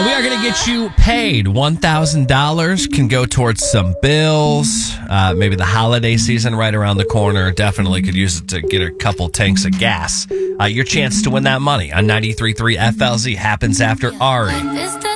we are going to get you paid. $1,000 can go towards some bills. Maybe the holiday season right around the corner. Definitely could use it to get a couple tanks of gas. Your chance to win that money on 93.3 FLZ happens after Ari.